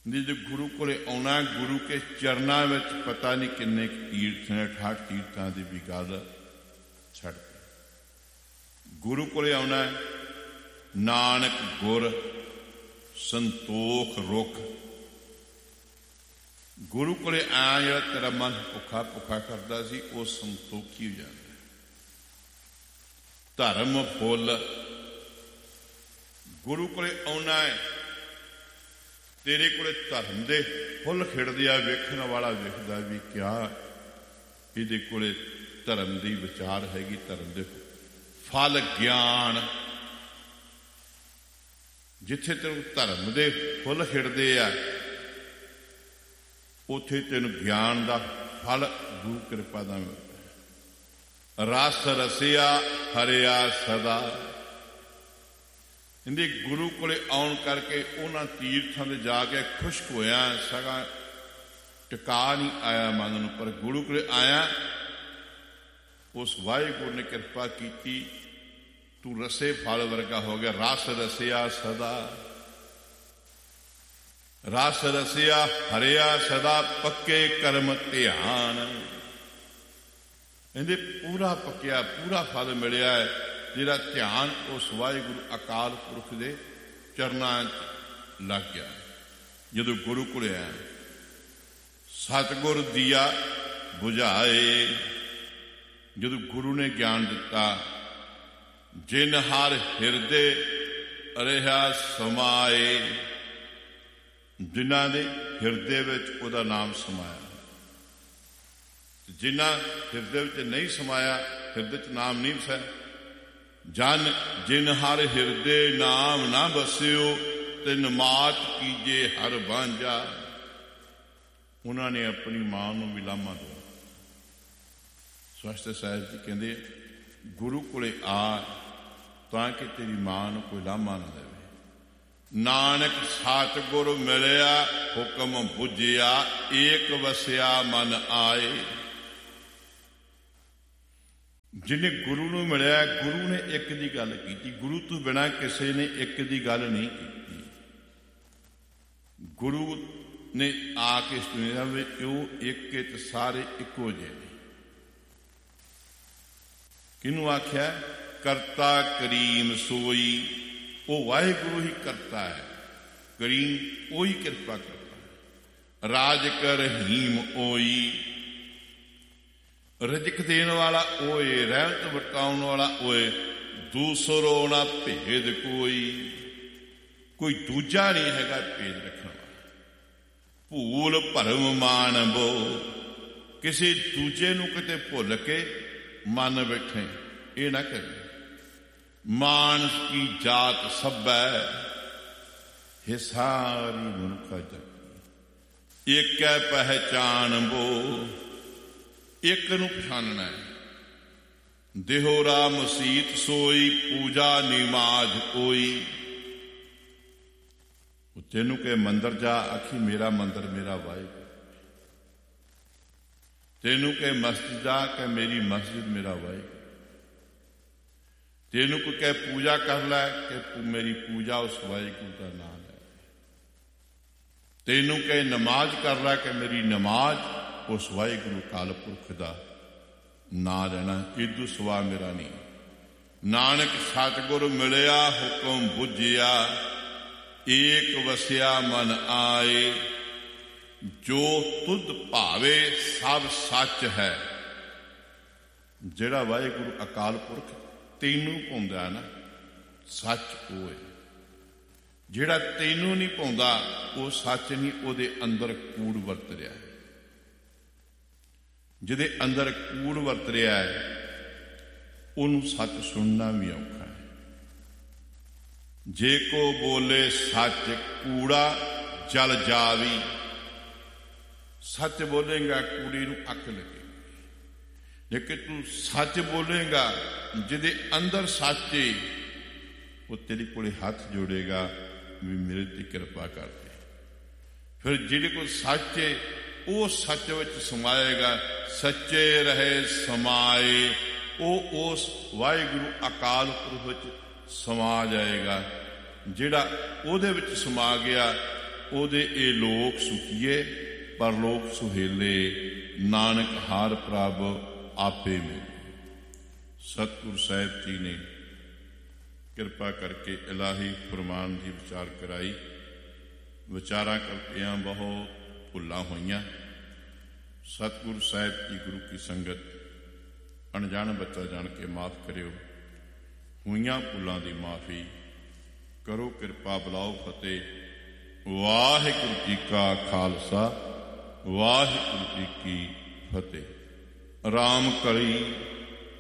जो गुरु कोले आना, गुरु के चरणों में पता नहीं किन्ने तीर्थ ने, 68 तीर्थों की भी गल छड़ के गुरु कोले आना। नानक गुर संतोख रुख, गुरु कोले आया जो तेरा मन भुखा भुखा करता सी, वो संतोखी हो जाता। धर्म फुल, गुरु कोले आना है, तेरे कोले धर्म दे फुल खिड़दे आ, वेखण वाला वेखदा भी क्या इहदे कोले धर्म दी विचार हैगी, धर्म दे फल ज्ञान। जिथे तेन धर्म दे फुल खिड़दे आ, उथे तेन ज्ञान का फल गुरु कृपा दा मिलदा। रस रसिया हरिया सदा, इंदे गुरु कोले आउण करके उन्हां तीर्थां दे जाके खुश्क होया, सगा टिका नहीं आया मन नूं, पर गुरु कोले आया। उस वाहिगुरू ने कृपा की, तू रसे फल वर्गा हो गया। रस रसिया सदा, रस रसिया हरिया सदा, पक्के कर्म ध्यान। इहदे पूरा पक्या पूरा फल मिलिया है, जिहड़ा ध्यान उस वाहिगुरू अकाल पुरख दे चरनां च लग गया। जदों गुरु कोल आया, सतगुर दिया बुझाए, जदों गुरु ने ज्ञान दिता। जिन हर हिरदे रहा समाए, जिन्हां दे हिरदे विच उहदा नाम समाया। जिन्हां हिरदे विच नहीं समाया, हिरदे च नाम नहीं वसाया। जन जिन हर हिरदे नाम ना बसियो, तिन मात कीजे हर बांझा। उन्होंने अपनी मां नूं भी लामा दिया। स्वास्थ्य साहिब जी कहते गुरु कोले आ ताकि तेरी मां नूं कोई लामा ना देवे। नानक सतगुर मिलिया हुक्म बुझिया, एक वसिया मन आए। जिन्हें गुरु नूं मिलिया, गुरु ने एक दी गल की। गुरु तो बिना किसी ने एक दी गल नहीं की। गुरु ने आके इस दुनिया में एक सारे इको जे। किनू आख्या? करता करीम सोई, वो वाहिगुरु ही करता है। करीम वही कृपा करता है। राज कर रहीम ओई, रजक देन वाला ओए, रहमत बरताउण वाला ओए। दूसरो ना भेद कोई दूजा नहीं हैगा भेद रखने वाला। भूल भरम मान बो, किसी दूजे नूं किते भुल के मन बैठे, ये ना करे। मानस की जात सबै, ये सारी मनुखा जात एक है पहचान बो, एक नूं पछानना है। देहोरा मसीत सोई, पूजा निमाज कोई। तेनू के मंदिर जा, आखी मेरा मंदिर मेरा वाहिगुरू। तेनू के मस्जिद जा, के मेरी मस्जिद मेरा वाहिगुरू। तेनू को कह पूजा कर लै, के मेरी पूजा उस वाहिगुरू का नाम है। तेनू कह नमाज कर लै, के मेरी नमाज उस वाहिगुरू काल पुरख का ना लेना। इदू सवा मेरा नहीं। नानक सतगुर मिलिया हुक्म बुझिया, एक वसिया मन आए। जो तुद भावे सब सच है। जिहड़ा वाहिगुरू अकाल पुरख तैनू पाउंदा ना, सच वो है। जिहड़ा तैनू नहीं पाउंदा, वो सच नहीं, उहदे अंदर कूड़ वरत रहा है। जिहदे अंदर कूड़ वरत रहा है, उन्होंने सच सुनना भी औखा है। जे को बोले सच कूड़ा जल जावी। सच बोलेगा कूड़ी नूं अक लगे। लेकिन तू सच बोलेगा, जिहदे अंदर सच है, वो तेरे कोले हाथ जोड़ेगा भी मेरे ते कृपा कर दे। फिर जिहदे को सच है, वो सच विच समाएगा। सच्चे रहे समाए, वो उस वाहिगुरू अकाल पुरख विच समा जाएगा। जिहड़ा उहदे विच समा गया, ਉਹਦੇ ਇਹ ਲੋਕ ਸੁਖੀਏ ਪਰਲੋਕ ਸੁਹੇਲੇ, ਨਾਨਕ ਹਰ ਪ੍ਰਭ ਆਪੇ ਮਿਲੇ। ਸਤਿਗੁਰ ਸਾਹਿਬ ਜੀ ਨੇ ਕਿਰਪਾ ਕਰਕੇ ਇਲਾਹੀ ਫਰਮਾਨ ਦੀ ਵਿਚਾਰ ਕਰਾਈ। ਵਿਚਾਰਾਂ ਕਰਦਿਆਂ ਬਹੁਤ ਭੁੱਲਾਂ ਹੋਈਆਂ। ਸਤਿਗੁਰ ਸਾਹਿਬ ਜੀ ਗੁਰੂ ਕੀ ਸੰਗਤ ਅਣਜਾਣ ਬੱਚਾ ਜਾਣ ਕੇ ਮਾਫ ਕਰਿਓ। ਹੋਈਆਂ ਭੁੱਲਾਂ ਦੀ ਮਾਫੀ ਕਰੋ ਕਿਰਪਾ, ਬੁਲਾਓ ਫਤਿਹ। ਵਾਹਿਗੁਰੂ ਜੀ ਕਾ ਖਾਲਸਾ, ਵਾਹਿਗੁਰੂ ਜੀ ਕੀ ਫਤਿਹ। ਰਾਮ ਕਲੀ